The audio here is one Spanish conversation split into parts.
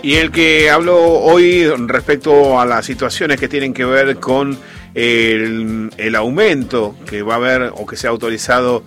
Y el que habló hoy respecto a las situaciones que tienen que ver con el aumento que va a haber o que se ha autorizado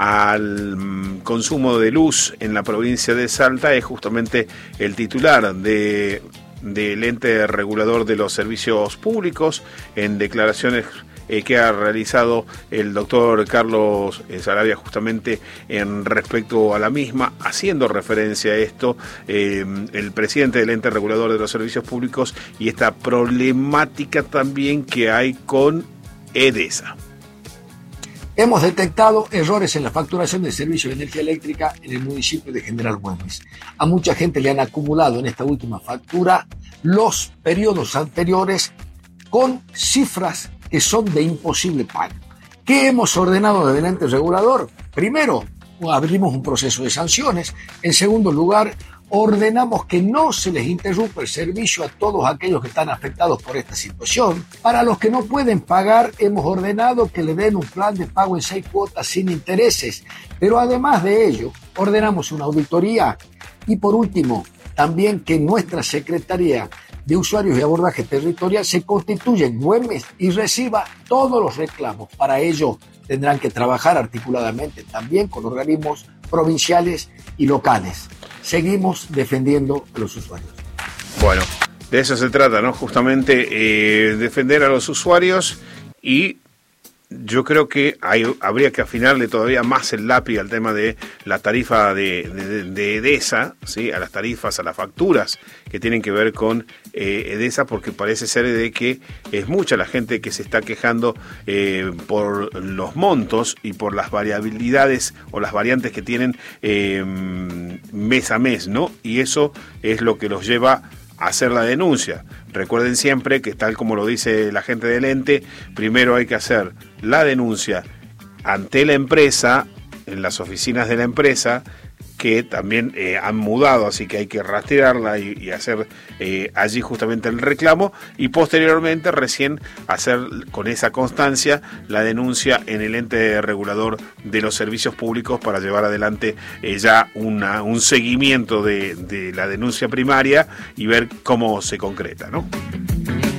al consumo de luz en la provincia de Salta es justamente el titular del ente regulador de los servicios públicos. En declaraciones que ha realizado el doctor Carlos Saravia justamente en respecto a la misma, haciendo referencia a esto, el presidente del ente regulador de los servicios públicos y esta problemática también que hay con EDESA. Hemos detectado errores en la facturación del servicio de energía eléctrica en el municipio de General Güemes. A mucha gente le han acumulado en esta última factura los periodos anteriores con cifras que son de imposible pago. ¿Qué hemos ordenado desde el ente regulador? Primero, abrimos un proceso de sanciones. En segundo lugar, ordenamos que no se les interrumpa el servicio a todos aquellos que están afectados por esta situación. Para los que no pueden pagar, hemos ordenado que le den un plan de pago en 6 cuotas sin intereses. Pero además de ello, ordenamos una auditoría y por último, también que nuestra Secretaría de Usuarios y Abordaje Territorial se constituya en Güemes y reciba todos los reclamos. Para ello tendrán que trabajar articuladamente también con organismos provinciales y locales. Seguimos defendiendo a los usuarios. Bueno, de eso se trata, ¿no? Justamente defender a los usuarios, y yo creo que habría que afinarle todavía más el lápiz al tema de la tarifa de EDESA, ¿sí? A las tarifas, a las facturas que tienen que ver con EDESA, porque parece ser de que es mucha la gente que se está quejando por los montos y por las variabilidades o las variantes que tienen mes a mes, ¿no? Y eso es lo que los lleva a hacer la denuncia. Recuerden siempre que, tal como lo dice la gente del ente, primero hay que hacer la denuncia ante la empresa, en las oficinas de la empresa, que también han mudado, así que hay que rastrearla y hacer allí justamente el reclamo, y posteriormente recién hacer con esa constancia la denuncia en el ente regulador de los servicios públicos para llevar adelante ya un seguimiento de la denuncia primaria y ver cómo se concreta, ¿no?